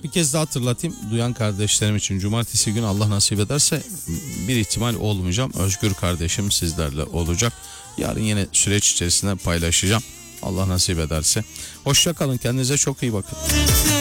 Bir kez daha hatırlatayım duyan kardeşlerim için. Cumartesi günü Allah nasip ederse bir ihtimal olmayacağım. Özgür kardeşim sizlerle olacak. Yarın yine süreç içerisinde paylaşacağım. Allah nasip ederse. Hoşça kalın, kendinize çok iyi bakın.